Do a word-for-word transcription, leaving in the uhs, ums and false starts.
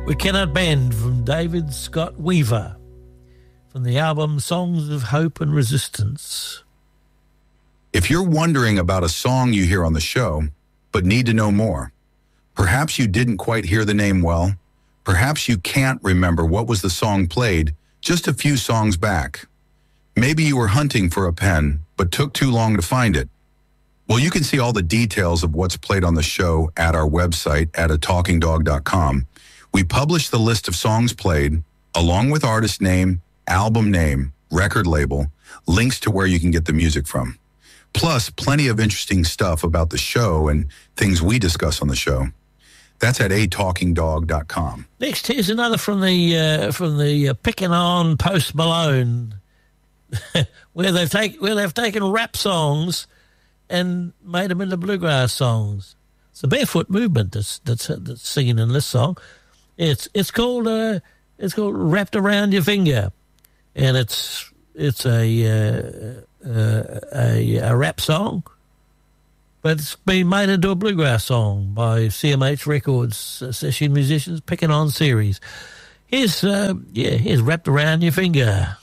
We Cannot Bend from David Scott Weaver from the album Songs of Hope and Resistance. If you're wondering about a song you hear on the show, but need to know more, perhaps you didn't quite hear the name well, perhaps you can't remember what was the song played just a few songs back. Maybe you were hunting for a pen, but took too long to find it. Well, you can see all the details of what's played on the show at our website at a talking dog dot com. We publish the list of songs played, along with artist name, album name, record label, links to where you can get the music from. Plus, plenty of interesting stuff about the show and things we discuss on the show. That's at a talking dog dot com. Next, here's another from the uh, from the uh, Picking On Post Malone, where they've take where they've taken rap songs and made them into bluegrass songs. It's the Barefoot Movement that's that's, that's singing in this song. It's it's called uh, it's called Wrapped Around Your Finger, and it's it's a uh, uh, a, a rap song, but it's been made into a bluegrass song by C M H Records uh, session musicians Picking On series. Here's uh, yeah, here's Wrapped Around Your Finger.